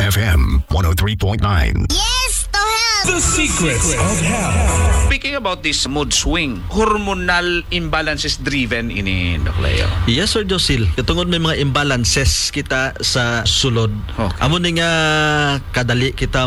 FM 103.9. Yes, to help! The Secrets of Health. Speaking about this mood swing, hormonal imbalances driven ini, Doc Leo. Yes, Sir Josil. Katungod may mga imbalances kita sa sulod. Okay. Amo ni nga kadali kita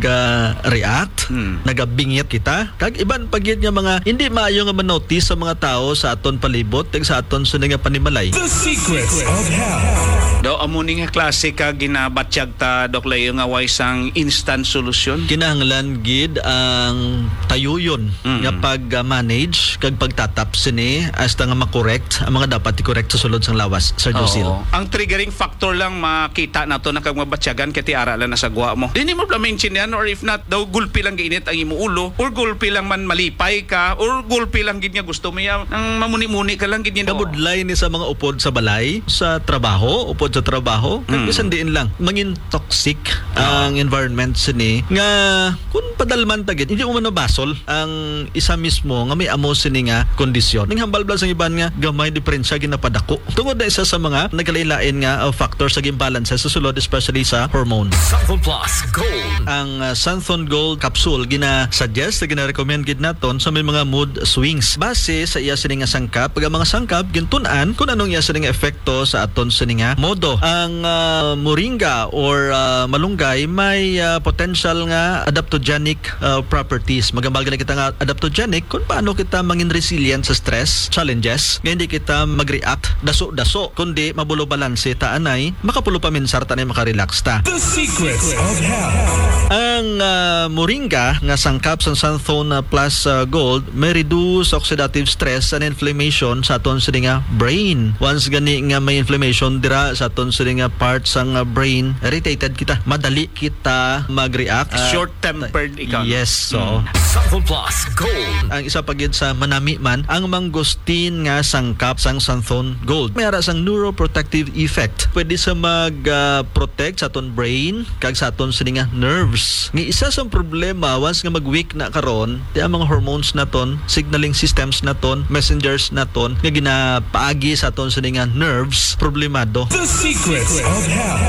mag-react, nagabingit kita. Kag iban pagyud nga mga hindi maayo nga manotice sa mga tao sa aton palibot, kag sa aton sa nga panimalay. The Secrets of Health. Do amo ni nga klase ka ginabatyag ta, Doc Leo, nga way sang instant solution. Kinahanglan gid ang tayuyon nga pag-manage kag pagtatap sini hasta nga makorekt ang mga dapat i-correct sa sulod sang lawas, Sir Josil. Oo. Ang triggering factor lang makita nato na kag mabatyagan kati ara lang na sa gwa mo. Dili mo mention yan, or if not daw gulpi lang giinit ang imo ulo, or gulpi lang man malipay ka, or gulpi lang gid nga gusto mo ya ang mamuni-muni ka lang gid niya. Kabudlay ni sa mga upod sa balay, sa trabaho, upod sa trabaho, kag bisan diin lang mangin toxic ang environment sini nga kun padalman tagit hindi mo manabasol ang isa mismo nga may amo sini nga kondisyon. Ning hambal blas ang iban nga gamay diferensya ginapadako. Tungod na isa sa mga nagkalain-lain nga factor sa imbalance sa sulod, especially sa hormone. Santhon Plus Gold. Ang Santhon Gold capsule gina-suggest, gina-recommend gid naton sa may mga mood swings base sa iya sini nga sangkap. Pag ang mga sangkap gintun-an kung anong iya sini nga epekto sa aton sini nga modo. Ang moringa or malunggay may potential nga adaptogenic properties. Magambal na kita nga adaptogenic kung paano kita mangin resilient sa stress, challenges, nga hindi kita mag-react daso-daso, kundi mabulo balanse ta anay makapulo pa minsar tanay makarelax ta. The Secrets of Health. Ang moringa nga sangkap sa Santhon Plus Gold may reduce oxidative stress and inflammation sa aton sa nga brain. Once gani nga may inflammation dira sa aton sa nga parts sang brain, irritated kita, madali kita mag-react. Short-tempered ikaw. Yes, so Santhon Plus Gold. ang isa pagid sa manami man ang mangustin nga sangkap sang Santhon Gold. May ara sang neuroprotective effect. Pwede sa mag-protect sa aton brain kag sa aton sini nga nerves. Nga isa sa problema once nga mag-weak na karon, di ang mga hormones naton, signaling systems naton, messengers naton nga ginapaagi sa aton sini nga nerves problemado. The Secrets of Health.